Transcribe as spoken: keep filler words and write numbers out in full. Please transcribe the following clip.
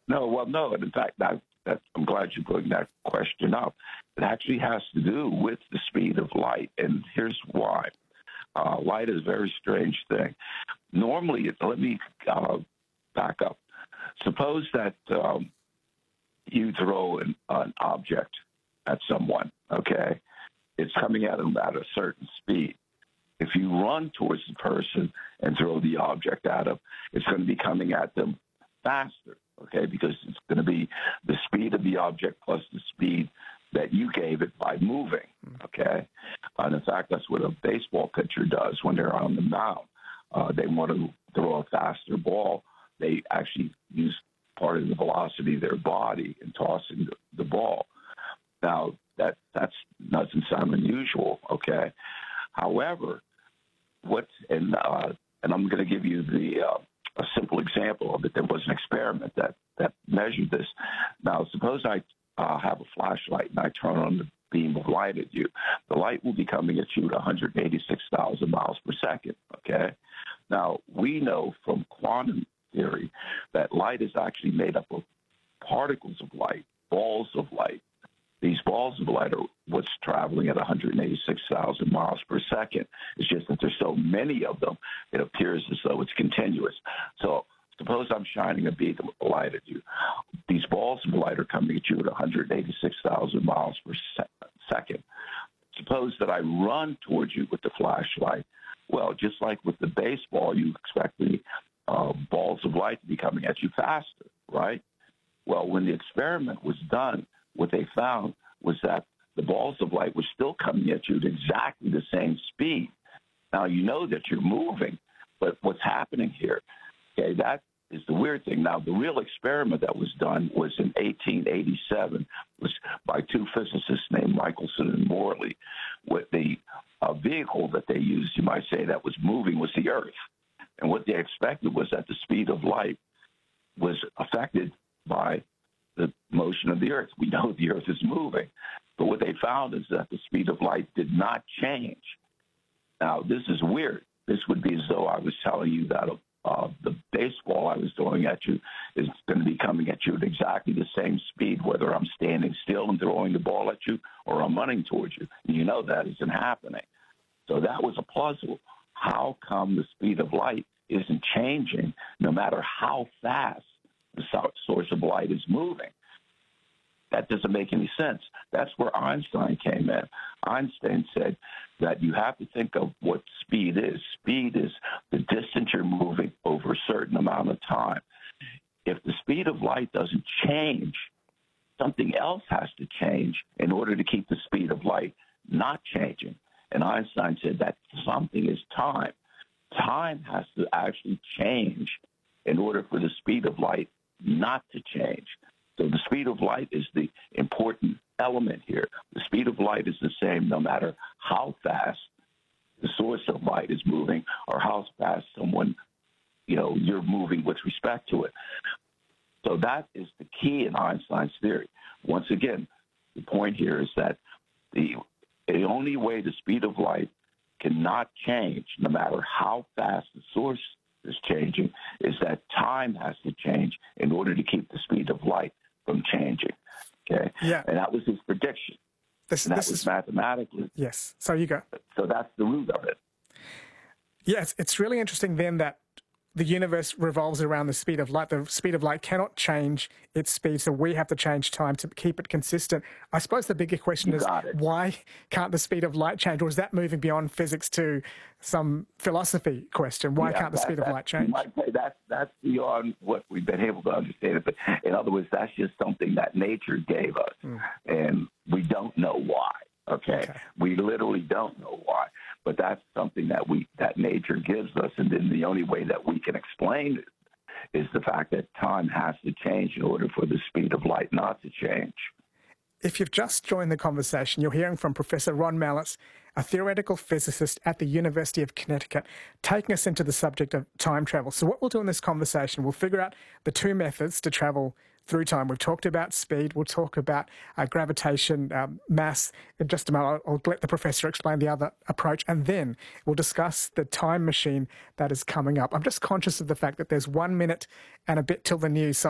No, well, no. And in fact, that, that, I'm glad you brought that question up. It actually has to do with the speed of light, and here's why. Uh, light is a very strange thing. Normally, it, let me uh, back up. Suppose that um, you throw an, an object at someone, okay? It's coming at them at a certain speed. If you run towards the person and throw the object at them, it's going to be coming at them faster, okay? Because it's going to be the speed of the object plus the speed that you gave it by moving, okay? And in fact, that's what a baseball pitcher does when they're on the mound. Uh, they want to throw a faster ball. They actually use part of the velocity of their body in tossing the, the ball. Now, that that's doesn't sound unusual, okay? However, what and uh, and I'm going to give you the uh, a simple example of it. There was an experiment that that measured this. Now, suppose I uh, have a flashlight and I turn on the beam of light at you. The light will be coming at you at one hundred eighty-six thousand miles per second. Okay. Now we know from quantum theory that light is actually made up of particles of light, balls of light. These balls of light are what's traveling at one hundred eighty-six thousand miles per second. It's just that there's so many of them, it appears as though it's continuous. So suppose I'm shining a beam of light at you. These balls of light are coming at you at one hundred eighty-six thousand miles per se- second. Suppose that I run towards you with the flashlight. Well, just like with the baseball, you expect the uh, balls of light to be coming at you faster, right? Well, when the experiment was done, what they found was that the balls of light were still coming at you at exactly the same speed. Now, you know that you're moving, but what's happening here, okay, that is the weird thing. Now, the real experiment that was done was in eighteen eighty-seven, was by two physicists named Michelson and Morley. What the uh, vehicle that they used, you might say, that was moving was the Earth. And what they expected was that the speed of light was affected by the motion of the Earth. We know the Earth is moving, but what they found is that the speed of light did not change. Now, this is weird. This would be as though I was telling you that uh, the baseball I was throwing at you is going to be coming at you at exactly the same speed, whether I'm standing still and throwing the ball at you or I'm running towards you. And you know that isn't happening. So that was a puzzle. How come the speed of light isn't changing no matter how fast the source of light is moving? That doesn't make any sense. That's where Einstein came in. Einstein said that you have to think of what speed is. Speed is the distance you're moving over a certain amount of time. If the speed of light doesn't change, something else has to change in order to keep the speed of light not changing. And Einstein said that something is time. Time has to actually change in order for the speed of light not to change. So the speed of light is the important element here. The speed of light is the same no matter how fast the source of light is moving or how fast someone, you know, you're moving with respect to it. So that is the key in Einstein's theory. Once again, the point here is that the, the only way the speed of light cannot change, no matter how fast the source is changing, is that time has to change in order to keep the speed of light from changing. Okay? Yeah. And that was his prediction. This, and that this was is mathematically. Yes. So you go. So that's the root of it. Yes, it's really interesting then that the universe revolves around the speed of light. The speed of light cannot change its speed, so we have to change time to keep it consistent. I suppose the bigger question You is, why can't the speed of light change? Or is that moving beyond physics to some philosophy question? Why yeah, can't the that, speed of light change? You might say that's, that's beyond what we've been able to understand. But in other words, that's just something that nature gave us, mm. and we don't know why. Okay? okay, we literally don't know why, but that's something that we that nature gives us, and then the only way that we can explain it is the fact that time has to change in order for the speed of light not to change. If you've just joined the conversation, you're hearing from Professor Ron Malice, a theoretical physicist at the University of Connecticut, taking us into the subject of time travel. So what we'll do in this conversation, we'll figure out the two methods to travel through time. We've talked about speed. We'll talk about uh, gravitation, um, mass. In just a moment, I'll, I'll let the professor explain the other approach, and then we'll discuss the time machine that is coming up. I'm just conscious of the fact that there's one minute and a bit till the news. So